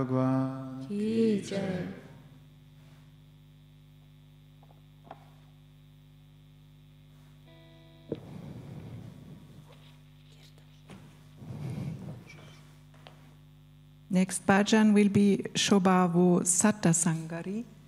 Bhagwan Ki Jai. Next bhajan will be Shobhavu Satta Sangari.